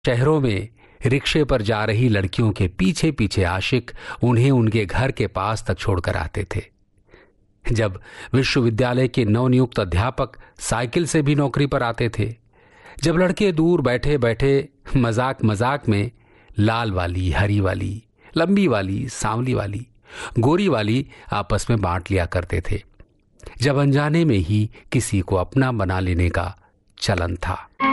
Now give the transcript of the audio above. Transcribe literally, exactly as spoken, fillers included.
शहरों में रिक्शे पर जा रही लड़कियों के पीछे पीछे आशिक उन्हें उनके घर के पास तक छोड़कर आते थे। जब विश्वविद्यालय के नवनियुक्त अध्यापक साइकिल से भी नौकरी पर आते थे, जब लड़के दूर बैठे बैठे मजाक मजाक में लाल वाली, हरी वाली, लंबी वाली, सांवली वाली, गोरी वाली आपस में बांट लिया करते थे, जब अनजाने में ही किसी को अपना बना लेने का चलन था।